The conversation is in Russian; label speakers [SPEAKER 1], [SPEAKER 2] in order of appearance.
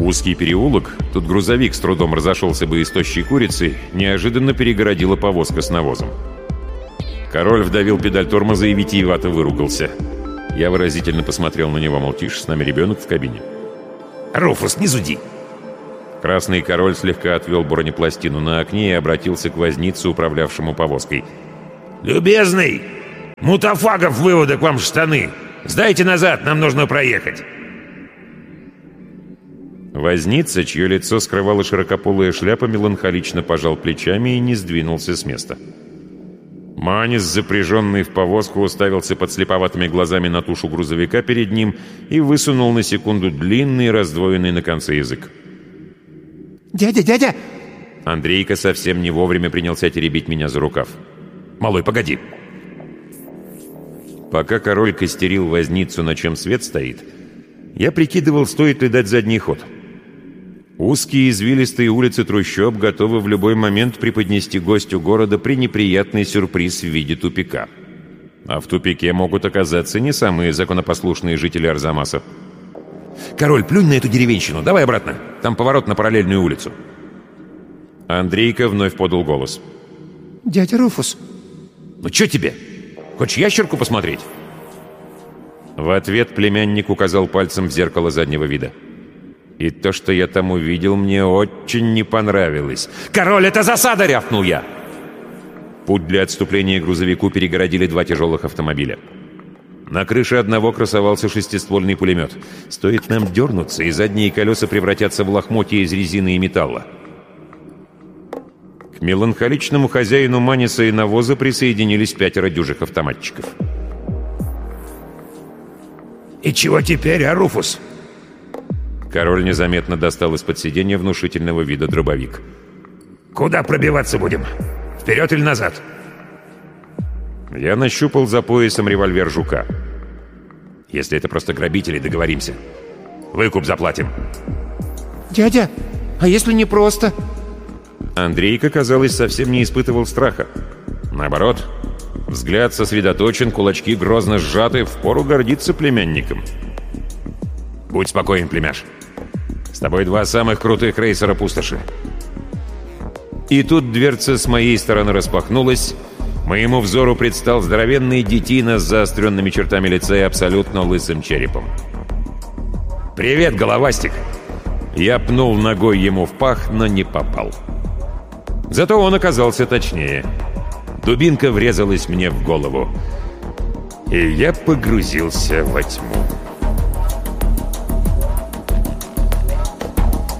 [SPEAKER 1] Узкий переулок, тут грузовик с трудом разошелся бы из тощей курицы, неожиданно перегородила повозка с навозом. Король вдавил педаль тормоза и витиевато выругался. Я выразительно посмотрел на него, мол, тише, с нами ребенок в кабине.
[SPEAKER 2] «Руфус, не зуди!»
[SPEAKER 1] Красный король слегка отвел бронепластину на окне и обратился к вознице, управлявшему повозкой.
[SPEAKER 2] «Любезный! Мутафагов выводок вам в штаны! Сдайте назад, нам нужно проехать!»
[SPEAKER 1] Возница, чье лицо скрывала широкополая шляпа, меланхолично пожал плечами и не сдвинулся с места. Манис, запряженный в повозку, уставился подслеповатыми глазами на тушу грузовика перед ним и высунул на секунду длинный, раздвоенный на конце язык.
[SPEAKER 3] «Дядя, дядя!»
[SPEAKER 1] Андрейка совсем не вовремя принялся теребить меня за рукав.
[SPEAKER 2] «Малой, погоди!»
[SPEAKER 1] Пока король костерил возницу, на чем свет стоит, я прикидывал, стоит ли дать задний ход. Узкие извилистые улицы трущоб готовы в любой момент преподнести гостю города пренеприятный сюрприз в виде тупика. А в тупике могут оказаться не самые законопослушные жители Арзамаса.
[SPEAKER 2] «Король, плюнь на эту деревенщину, давай обратно. Там поворот на параллельную улицу».
[SPEAKER 1] Андрейка вновь подал голос.
[SPEAKER 3] «Дядя Руфус!»
[SPEAKER 2] «Ну что тебе? Хочешь ящерку посмотреть?»
[SPEAKER 1] В ответ племянник указал пальцем в зеркало заднего вида. И то, что я там увидел, мне очень не понравилось.
[SPEAKER 2] «Король, это засада!» — рявкнул я.
[SPEAKER 1] Путь для отступления грузовику перегородили два тяжелых автомобиля. На крыше одного красовался шестиствольный пулемет. Стоит нам дернуться, и задние колеса превратятся в лохмотья из резины и металла. К меланхоличному хозяину Маниса и навоза присоединились 5 дюжих автоматчиков.
[SPEAKER 2] «И чего теперь, а, Руфус?»
[SPEAKER 1] Король незаметно достал из-под сиденья внушительного вида дробовик.
[SPEAKER 2] «Куда пробиваться будем? Вперед или назад?»
[SPEAKER 1] Я нащупал за поясом револьвер «Жука».
[SPEAKER 2] «Если это просто грабители, договоримся. Выкуп заплатим».
[SPEAKER 3] «Дядя, а если не просто?»
[SPEAKER 1] Андрейка, казалось, совсем не испытывал страха. Наоборот, взгляд сосредоточен, кулачки грозно сжаты, впору гордиться племянником.
[SPEAKER 2] «Будь спокоен, племяш. С тобой 2 самых крутых рейсера пустоши».
[SPEAKER 1] И тут дверца с моей стороны распахнулась. Моему взору предстал здоровенный детина с заостренными чертами лица и абсолютно лысым черепом.
[SPEAKER 2] «Привет, головастик!»
[SPEAKER 1] Я пнул ногой ему в пах, но не попал. Зато он оказался точнее. Дубинка врезалась мне в голову. И я погрузился во тьму.